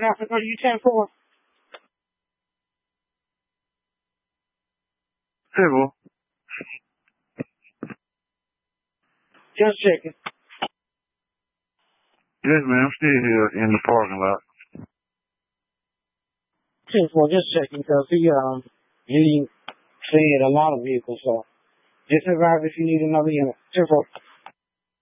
Africa, are you 10-4? Civil. Just checking. Yes, man, I'm still here in the parking lot. 10-4, just checking, because he said a lot of vehicles, so just advise if you need another unit. 10-4.